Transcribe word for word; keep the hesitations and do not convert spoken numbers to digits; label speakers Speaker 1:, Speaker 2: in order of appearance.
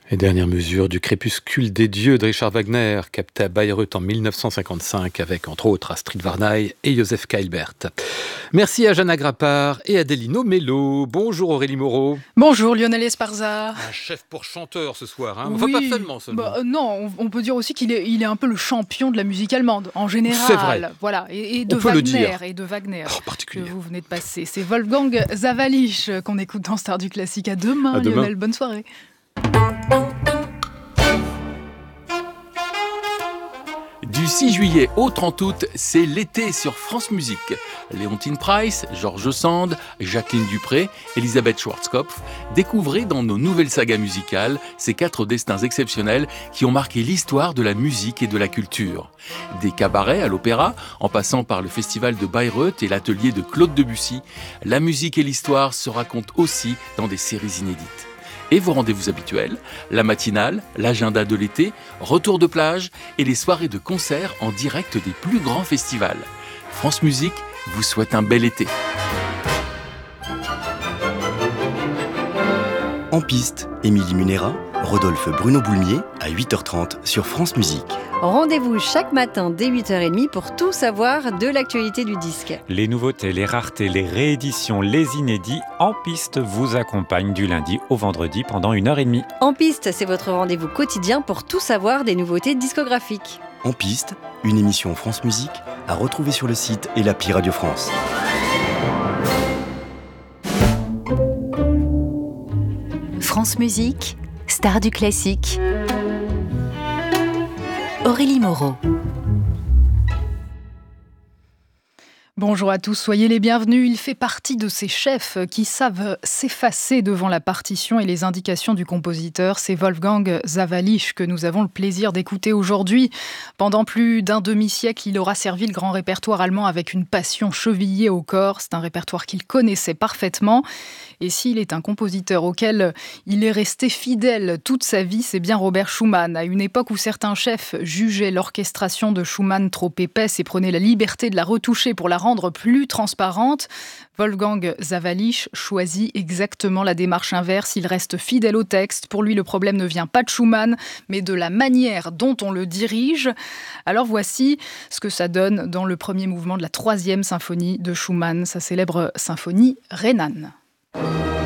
Speaker 1: Et dernière mesure du crépuscule des dieux de Richard Wagner, capté à Bayreuth en mille neuf cent cinquante-cinq avec entre autres Astrid Varnay et Joseph Keilbert. Merci à Jeanne Grappard et Adelino Mello. Bonjour Aurélie Moreau.
Speaker 2: Bonjour Lionel Esparza.
Speaker 1: Un chef pour chanteur ce soir, hein.
Speaker 2: Oui.
Speaker 1: Enfin, pas seulement seulement.
Speaker 2: Bah, euh, non, on, on peut dire aussi qu'il est, il est un peu le champion de la musique allemande en général.
Speaker 1: C'est vrai.
Speaker 2: Voilà, et, et de
Speaker 1: on peut
Speaker 2: Wagner,
Speaker 1: le dire.
Speaker 2: et de Wagner.
Speaker 1: Oh, particulier.
Speaker 2: Que vous venez de passer. C'est Wolfgang Sawallisch qu'on écoute dans Star du Classique. À demain,
Speaker 1: à demain.
Speaker 2: Lionel. Bonne soirée.
Speaker 3: Du six juillet au trente août, c'est l'été sur France Musique. Léontine Price, Georges Sand, Jacqueline Dupré, Elisabeth Schwarzkopf, découvrez dans nos nouvelles sagas musicales ces quatre destins exceptionnels qui ont marqué l'histoire de la musique et de la culture. Des cabarets à l'opéra, en passant par le festival de Bayreuth et l'atelier de Claude Debussy, la musique et l'histoire se racontent aussi dans des séries inédites. Et vos rendez-vous habituels, la matinale, l'agenda de l'été, retour de plage et les soirées de concerts en direct des plus grands festivals. France Musique vous souhaite un bel été.
Speaker 4: En piste, Émilie Munera, Rodolphe Bruno Boulmier à huit heures trente sur France Musique.
Speaker 5: Rendez-vous chaque matin dès huit heures trente pour tout savoir de l'actualité du disque.
Speaker 6: Les nouveautés, les raretés, les rééditions, les inédits, En Piste vous accompagnent du lundi au vendredi pendant une heure et demie.
Speaker 5: En Piste, c'est votre rendez-vous quotidien pour tout savoir des nouveautés discographiques.
Speaker 4: En Piste, une émission France Musique à retrouver sur le site et l'appli Radio France.
Speaker 7: France Musique, Star du Classique. Aurélie Moreau.
Speaker 2: Bonjour à tous, soyez les bienvenus. Il fait partie de ces chefs qui savent s'effacer devant la partition et les indications du compositeur. C'est Wolfgang Sawallisch que nous avons le plaisir d'écouter aujourd'hui. Pendant plus d'un demi-siècle, il aura servi le grand répertoire allemand avec une passion chevillée au corps. C'est un répertoire qu'il connaissait parfaitement. Et s'il est un compositeur auquel il est resté fidèle toute sa vie, c'est bien Robert Schumann. À une époque où certains chefs jugeaient l'orchestration de Schumann trop épaisse et prenaient la liberté de la retoucher pour la rendre plus transparente, Wolfgang Sawallisch choisit exactement la démarche inverse. Il reste fidèle au texte. Pour lui, le problème ne vient pas de Schumann, mais de la manière dont on le dirige. Alors voici ce que ça donne dans le premier mouvement de la troisième symphonie de Schumann, sa célèbre symphonie rhénane.